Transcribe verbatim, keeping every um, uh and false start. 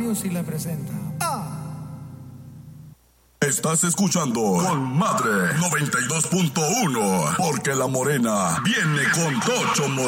Music le presenta. ¡Ah! Estás escuchando Con Madre noventa y dos punto uno, porque la morena viene con Tocho Moreno.